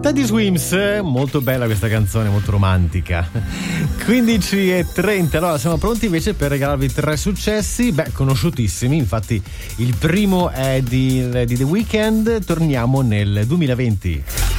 Teddy Swims, molto bella questa canzone, molto romantica. 15:30, allora siamo pronti invece per regalarvi 3 successi, conosciutissimi. Infatti il primo è di The Weeknd. Torniamo nel 2020.